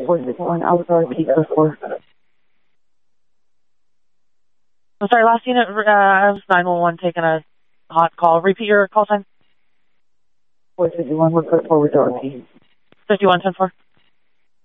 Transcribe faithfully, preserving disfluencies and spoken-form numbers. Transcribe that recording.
four fifty-one, I was already code four. I'm sorry, last unit, uh, I was nine one one taking a hot call. Repeat your call sign. four fifty-one, we're code four with R P. fifty-one ten four.